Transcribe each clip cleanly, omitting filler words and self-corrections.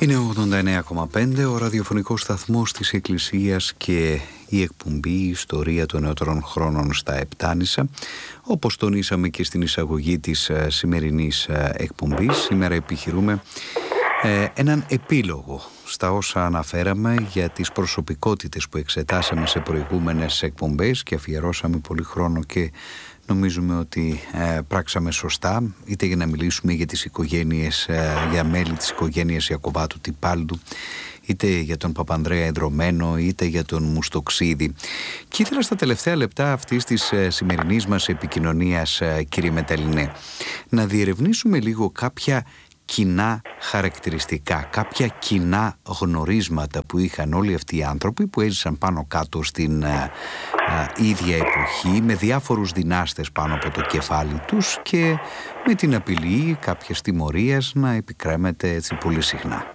Είναι 89,5 ο ραδιοφωνικός σταθμός της Εκκλησίας και η εκπομπή «Ιστορία των νεότερων χρόνων» στα Επτάνησα. Όπως τονίσαμε και στην εισαγωγή της σημερινής εκπομπής, σήμερα επιχειρούμε έναν επίλογο στα όσα αναφέραμε για τις προσωπικότητες που εξετάσαμε σε προηγούμενες εκπομπές και αφιερώσαμε πολύ χρόνο και νομίζουμε ότι πράξαμε σωστά, είτε για να μιλήσουμε για τις οικογένειες, για μέλη της οικογένειας Ιακωβάτου Τυπάλντου, είτε για τον Παπανδρέα Ενδρομένο, είτε για τον Μουστοξίδη. Και ήθελα στα τελευταία λεπτά αυτής της σημερινής μας επικοινωνίας, κύριε Μεταλλινέ, να διερευνήσουμε λίγο κάποια κοινά χαρακτηριστικά, κάποια κοινά γνωρίσματα που είχαν όλοι αυτοί οι άνθρωποι που έζησαν πάνω κάτω στην ίδια εποχή, με διάφορους δυνάστες πάνω από το κεφάλι τους και με την απειλή κάποιας τιμωρίας να επικρέμεται έτσι πολύ συχνά.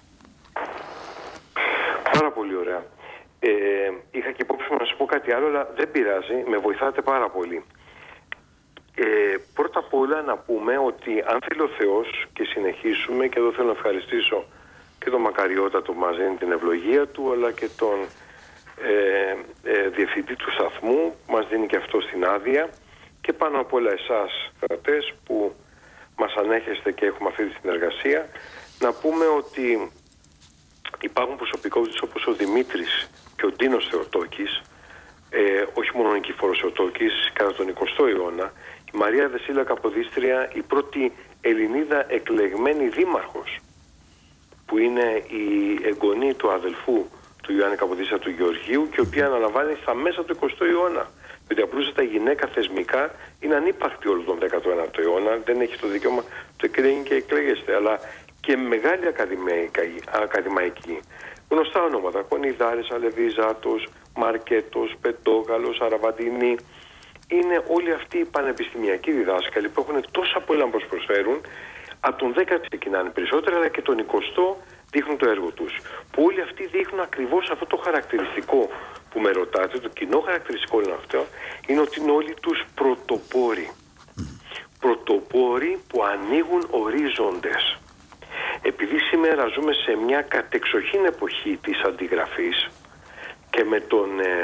Πάρα πολύ ωραία. Είχα και υπόψη μου να σου πω κάτι άλλο, αλλά δεν πειράζει, με βοηθάτε πάρα πολύ. Πρώτα απ' όλα να πούμε ότι αν θέλει ο Θεός και συνεχίσουμε, και εδώ θέλω να ευχαριστήσω και τον Μακαριότατο μας δίνει την ευλογία του, αλλά και τον διευθυντή του σταθμού που μας δίνει και αυτό στην άδεια, και πάνω απ' όλα εσάς κρατές που μας ανέχεστε και έχουμε αυτή τη συνεργασία, να πούμε ότι υπάρχουν προσωπικότητες όπως ο Δημήτρης και ο Ντίνος Θεοτόκης, όχι μόνο ο Νικήφορος Θεοτόκης κατά τον 20ο αιώνα, η Μαρία Δεσίλα Καποδίστρια, η πρώτη Ελληνίδα εκλεγμένη δήμαρχος, που είναι η εγγονή του αδελφού του Ιωάννη Καποδίστρια του Γεωργίου και η οποία αναλαμβάνει στα μέσα του 20ου αιώνα. Διότι απλούστατα η γυναίκα θεσμικά είναι ανύπαρκτη όλο τον 19ο αιώνα, δεν έχει το δικαίωμα το εκλέγει και εκλέγεστε, αλλά και μεγάλη ακαδημαϊκή. Γνωστά ονόματα, Κονιδάρης, Αλεβιζάτος, Μαρκέτος, Πετόγαλος, Αραβαντινή. Είναι όλοι αυτοί οι πανεπιστημιακοί διδάσκαλοι που έχουν τόσα πολλά να προσφέρουν. Από τον 10 ξεκινάνε περισσότερα, αλλά και τον 20ο δείχνουν το έργο τους. Που όλοι αυτοί δείχνουν ακριβώς αυτό το χαρακτηριστικό που με ρωτάτε. Το κοινό χαρακτηριστικό είναι αυτό, είναι ότι είναι όλοι τους πρωτοπόροι. Πρωτοπόροι που ανοίγουν ορίζοντες. Επειδή σήμερα ζούμε σε μια κατεξοχήν εποχή της αντιγραφής και με τον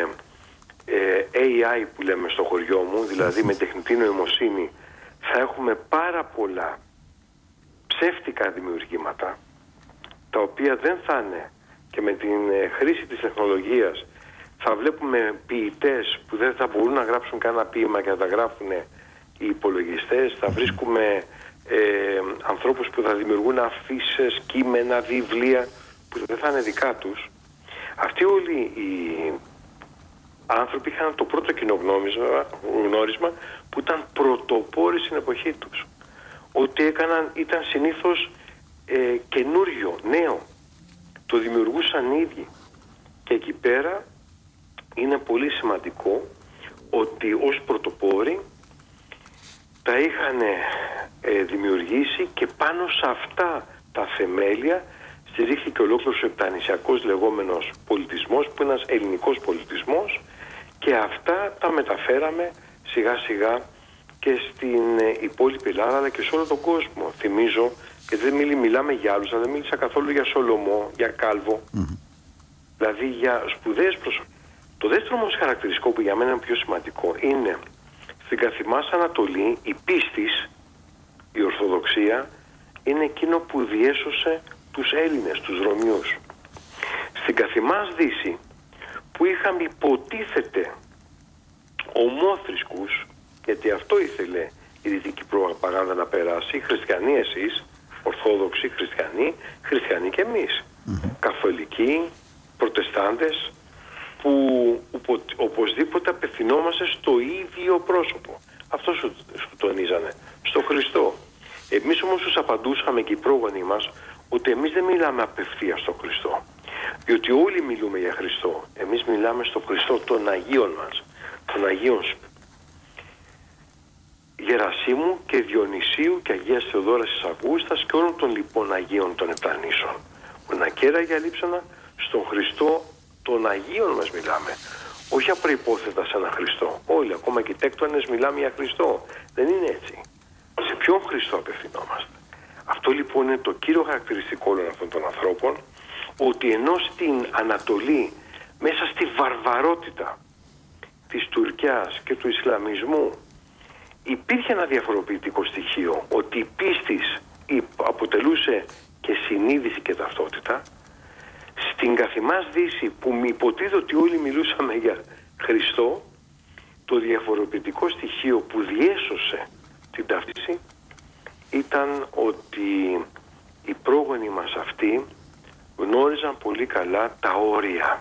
AI που λέμε στο χωριό μου, δηλαδή με τεχνητή νοημοσύνη, θα έχουμε πάρα πολλά ψεύτικα δημιουργήματα, τα οποία δεν θα είναι, και με την χρήση της τεχνολογίας θα βλέπουμε ποιητές που δεν θα μπορούν να γράψουν κανένα ποίημα και να τα γράφουν οι υπολογιστές, θα βρίσκουμε ανθρώπους που θα δημιουργούν αφίσες, κείμενα, βιβλία που δεν θα είναι δικά τους. Αυτοί όλοι οι άνθρωποι είχαν το πρώτο κοινό γνώρισμα που ήταν πρωτοπόροι στην εποχή τους. Ό,τι έκαναν ήταν συνήθως καινούριο, νέο. Το δημιουργούσαν οι ίδιοι. Και εκεί πέρα είναι πολύ σημαντικό ότι ως πρωτοπόροι τα είχαν δημιουργήσει, και πάνω σε αυτά τα θεμέλια στηρίχθηκε ολόκληρος ο επτανησιακός λεγόμενος πολιτισμός, που είναι ένας ελληνικός πολιτισμός, και αυτά τα μεταφέραμε σιγά σιγά και στην υπόλοιπη Ελλάδα, αλλά και σε όλο τον κόσμο. Θυμίζω, γιατί δεν μιλάμε για άλλους, αλλά δεν μίλησα καθόλου για Σολομό, για Κάλβο, δηλαδή για σπουδαίες προσωπικές. Το δεύτερο όμως χαρακτηριστικό που για μένα είναι πιο σημαντικό είναι στην Καθημάς Ανατολή η πίστης, η Ορθοδοξία, είναι εκείνο που διέσωσε τους Έλληνες, τους Ρωμιούς. Στην Καθημάς Δύση, που είχαμε υποτίθεται ομόθρησκους, γιατί αυτό ήθελε η δυτική προπαγάνδα να περάσει, χριστιανοί εσείς, Ορθόδοξοι χριστιανοί, χριστιανοί και εμείς, καθολικοί, προτεστάντες, που οπωσδήποτε απευθυνόμαστε στο ίδιο πρόσωπο. Αυτό σου τονίζανε, στο Χριστό. Εμείς όμως τους απαντούσαμε, και οι πρόγονοι μας, ότι εμείς δεν μιλάμε απευθείας στο Χριστό. Διότι όλοι μιλούμε για Χριστό. Εμείς μιλάμε στο Χριστό των Αγίων μας, των Αγίων Γερασίμου και Διονυσίου και Αγίας Θεοδόρας της Αυγούστας και όλων των λοιπόν Αγίων των Επτανήσων. Ονακέρα για λείψανα, στον Χριστό των Αγίων μας μιλάμε. Όχι απροϋπόθετα σε έναν Χριστό. Όλοι, ακόμα και οι τέκτονες, μιλάμε για Χριστό. Δεν είναι έτσι. Σε ποιον Χριστό απευθυνόμαστε? Αυτό λοιπόν είναι το κύριο χαρακτηριστικό όλων αυτών των ανθρώπων, ότι ενώ στην Ανατολή, μέσα στη βαρβαρότητα της Τουρκιάς και του Ισλαμισμού, υπήρχε ένα διαφοροποιητικό στοιχείο, ότι η πίστης αποτελούσε και συνείδηση και ταυτότητα. Στην καθημάς Δύση, που υποτίθεται ότι όλοι μιλούσαμε για Χριστό, το διαφοροποιητικό στοιχείο που διέσωσε την ταυτίση ήταν ότι οι πρόγονοι μας αυτοί γνώριζαν πολύ καλά τα όρια.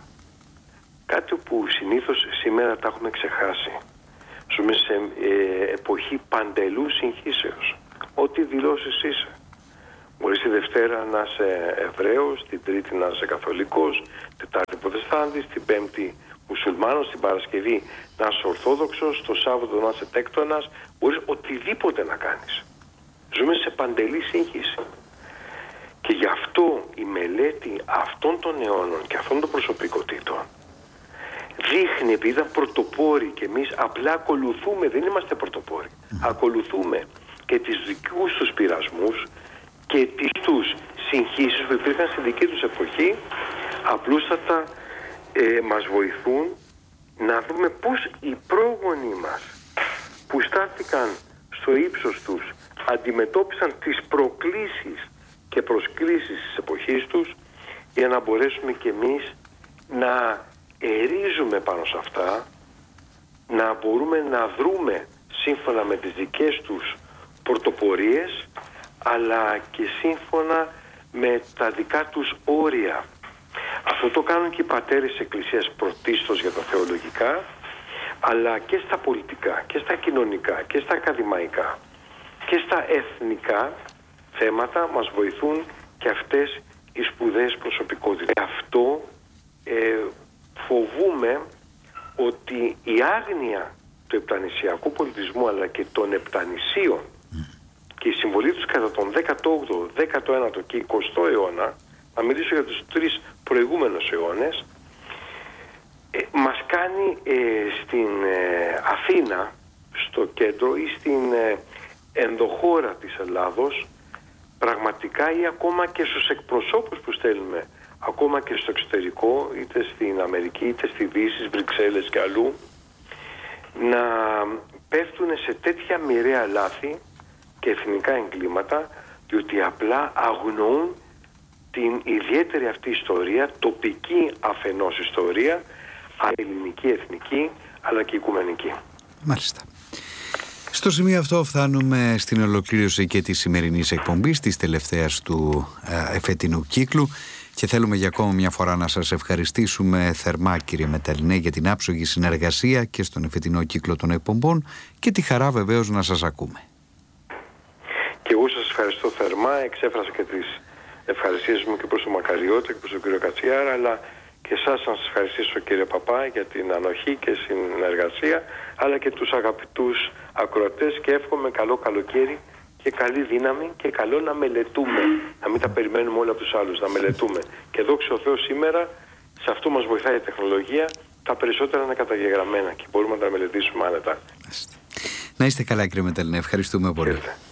Κάτι που συνήθως σήμερα τα έχουμε ξεχάσει. Ζούμε σε εποχή παντελού συγχύσεως. Ό,τι δηλώσεις είσαι. Μπορείς τη Δευτέρα να είσαι Εβραίος, την Τρίτη να είσαι Καθολικός, Τετάρτη Προτεστάντης, την Πέμπτη Μουσουλμάνος, την Παρασκευή να είσαι Ορθόδοξος, το Σάββατο να είσαι Τέκτονας. Μπορείς οτιδήποτε να κάνεις. Ζούμε σε παντελή σύγχυση. Και γι' αυτό η μελέτη αυτών των αιώνων και αυτών των προσωπικότητων δείχνει, επειδή ήταν πρωτοπόροι και εμείς απλά ακολουθούμε, δεν είμαστε πρωτοπόροι, ακολουθούμε και τις δικούς τους πειρασμούς και τους συγχύσεις που υπήρχαν στη δική τους εποχή, απλούστατα μας βοηθούν να δούμε πώς οι πρόγονοι μας που στάθηκαν στο ύψος τους αντιμετώπισαν τις προκλήσεις και προσκλήσεις της εποχής τους, για να μπορέσουμε κι εμείς να ερίζουμε πάνω σε αυτά, να μπορούμε να δρούμε σύμφωνα με τις δικές τους πρωτοπορίες, αλλά και σύμφωνα με τα δικά τους όρια. Αυτό το κάνουν και οι πατέρες της Εκκλησίας πρωτίστως για τα θεολογικά, αλλά και στα πολιτικά και στα κοινωνικά και στα ακαδημαϊκά και στα εθνικά θέματα μας βοηθούν και αυτές οι σπουδαίες προσωπικότητες. Αυτό φοβούμε ότι η άγνοια του επτανησιακού πολιτισμού, αλλά και των επτανησίων και η συμβολή τους κατά τον 18ο, 19ο και 20ο αιώνα, να μιλήσω για τους 3 προηγούμενους αιώνες, μας κάνει στην Αθήνα, στο κέντρο ή στην ενδοχώρα της Ελλάδος, πραγματικά, ή ακόμα και στους εκπροσώπους που στέλνουμε ακόμα και στο εξωτερικό, είτε στην Αμερική είτε στη Δύση, στις Βρυξέλλες και αλλού, να πέφτουν σε τέτοια μοιραία λάθη και εθνικά εγκλήματα, διότι απλά αγνοούν την ιδιαίτερη αυτή ιστορία, τοπική αφενός ιστορία, ελληνική, εθνική, αλλά και οικουμενική. Μάλιστα. Στο σημείο αυτό φτάνουμε στην ολοκλήρωση και της σημερινής εκπομπής, της τελευταίας του εφετινού κύκλου, και θέλουμε για ακόμα μια φορά να σας ευχαριστήσουμε θερμά, κύριε Μεταλλινέ, για την άψογη συνεργασία και στον εφετινό κύκλο των εκπομπών, και τη χαρά βεβαίως να σας ακούμε. Και εγώ σας ευχαριστώ θερμά. Εξέφρασα και τις ευχαριστίες μου και προς τον Μακαριώτη και προς τον κύριο Κατσιάρα, αλλά και εσάς να σας ευχαριστήσω, κύριε Παπά, για την ανοχή και συνεργασία, αλλά και τους αγαπητούς ακροατές, και εύχομαι καλό καλοκαίρι και καλή δύναμη, και καλό να μελετούμε, να μην τα περιμένουμε όλα από τους άλλους, να μελετούμε. Και δόξα τω Θεώ σήμερα, σε αυτό μας βοηθάει η τεχνολογία, τα περισσότερα είναι καταγεγραμμένα και μπορούμε να τα μελετήσουμε άνετα. Να είστε καλά, κύριε Μεταλλινέ, ευχαριστούμε πολύ.